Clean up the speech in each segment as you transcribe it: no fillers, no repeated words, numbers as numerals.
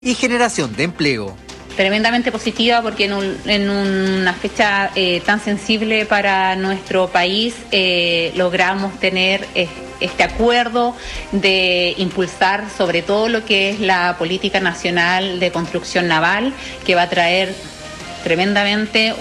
y generación de empleo. Tremendamente positiva porque en una fecha tan sensible para nuestro país logramos tener este acuerdo de impulsar sobre todo lo que es la política nacional de construcción naval, que va a traer tremendamente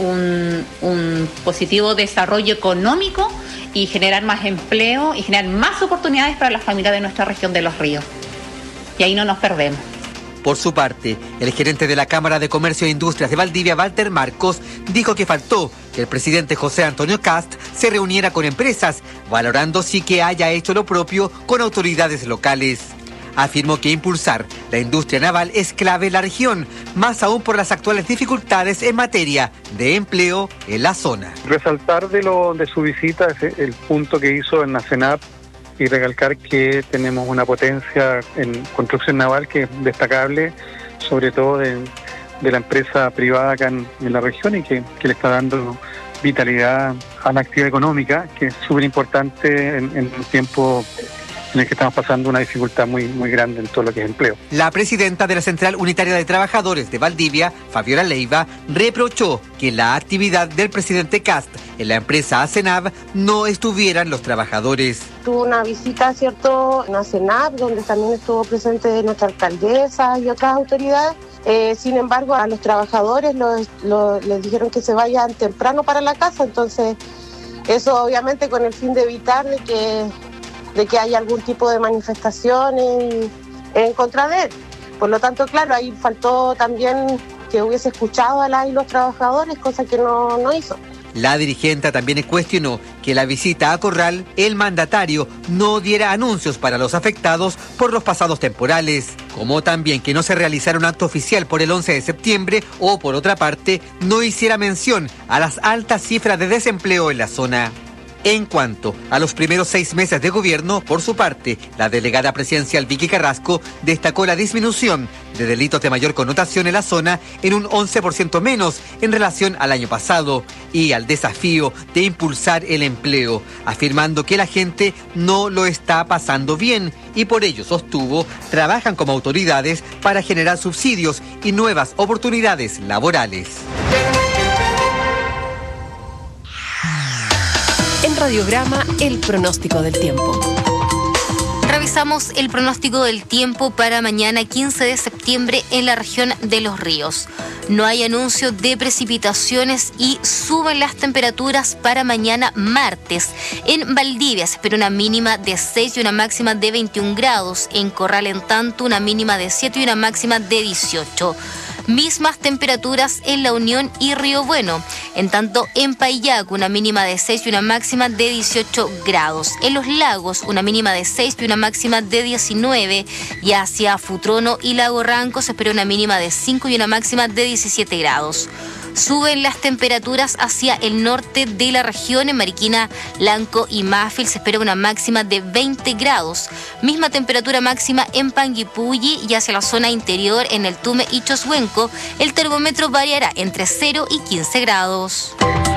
un positivo desarrollo económico y generar más empleo y generar más oportunidades para las familias de nuestra región de Los Ríos. Y ahí no nos perdemos. Por su parte, el gerente de la Cámara de Comercio e Industrias de Valdivia, Walter Marcos, dijo que faltó que el presidente José Antonio Kast se reuniera con empresas, valorando sí que haya hecho lo propio con autoridades locales. Afirmó que impulsar la industria naval es clave en la región, más aún por las actuales dificultades en materia de empleo en la zona. Resaltar de su visita es el punto que hizo en la CENAP y recalcar que tenemos una potencia en construcción naval que es destacable, sobre todo de la empresa privada acá en la región y que le está dando vitalidad a la actividad económica, que es súper importante en un tiempo en el que estamos pasando una dificultad muy grande en todo lo que es empleo. La presidenta de la Central Unitaria de Trabajadores de Valdivia, Fabiola Leiva, reprochó que en la actividad del presidente Kast en la empresa ACENAV no estuvieran los trabajadores. Tuvo una visita, ¿cierto?, en ACENAV, donde también estuvo presente nuestra alcaldesa y otras autoridades. Sin embargo, a los trabajadores les dijeron que se vayan temprano para la casa, entonces eso obviamente con el fin de evitar de que haya algún tipo de manifestaciones en contra de él. Por lo tanto, claro, ahí faltó también que hubiese escuchado a las y los trabajadores, cosa que no hizo. La dirigente también cuestionó que la visita a Corral, el mandatario no diera anuncios para los afectados por los pasados temporales, como también que no se realizara un acto oficial por el 11 de septiembre o, por otra parte, no hiciera mención a las altas cifras de desempleo en la zona. En cuanto a los primeros 6 meses de gobierno, por su parte, la delegada presidencial Vicky Carrasco destacó la disminución de delitos de mayor connotación en la zona en un 11% menos en relación al año pasado y al desafío de impulsar el empleo, afirmando que la gente no lo está pasando bien y por ello sostuvo, trabajan como autoridades para generar subsidios y nuevas oportunidades laborales. En Radiograma, el pronóstico del tiempo. Revisamos el pronóstico del tiempo para mañana 15 de septiembre en la región de Los Ríos. No hay anuncio de precipitaciones y suben las temperaturas para mañana martes. En Valdivia se espera una mínima de 6 y una máxima de 21 grados. En Corral, en tanto, una mínima de 7 y una máxima de 18. Mismas temperaturas en La Unión y Río Bueno. En tanto, en Paillaco, una mínima de 6 y una máxima de 18 grados. En Los Lagos, una mínima de 6 y una máxima de 19. Y hacia Futrono y Lago Ranco se espera una mínima de 5 y una máxima de 17 grados. Suben las temperaturas hacia el norte de la región. En Mariquina, Lanco y Mafil se espera una máxima de 20 grados. Misma temperatura máxima en Panguipulli y hacia la zona interior en el Tume y Choshuenco. El termómetro variará entre 0 y 15 grados.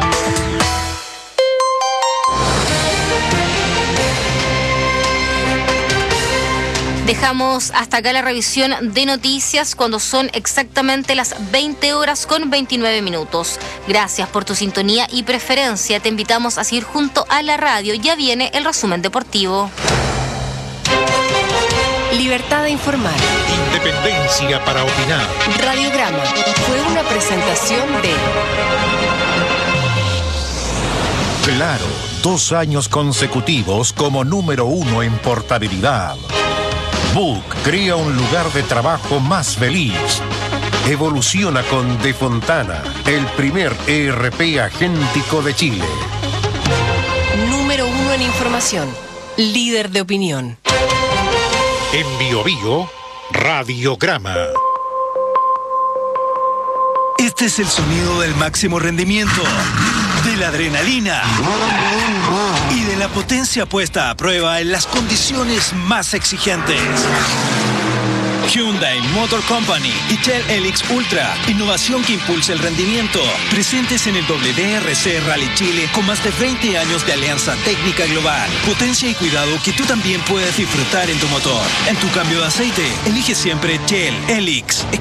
Dejamos hasta acá la revisión de noticias cuando son exactamente las 20 horas con 29 minutos. Gracias por tu sintonía y preferencia. Te invitamos a seguir junto a la radio. Ya viene el resumen deportivo. Libertad de informar. Independencia para opinar. Radiograma fue una presentación de Claro, 2 años consecutivos como número 1 en portabilidad. Book crea un lugar de trabajo más feliz. Evoluciona con De Fontana, el primer ERP agéntico de Chile. Número 1 en información. Líder de opinión. En Bio Bio, Radiograma. Este es el sonido del máximo rendimiento, de la adrenalina y de la potencia puesta a prueba en las condiciones más exigentes. Hyundai Motor Company y Shell Helix Ultra, innovación que impulsa el rendimiento. Presentes en el WRC Rally Chile con más de 20 años de alianza técnica global. Potencia y cuidado que tú también puedes disfrutar en tu motor. En tu cambio de aceite, elige siempre Shell Helix.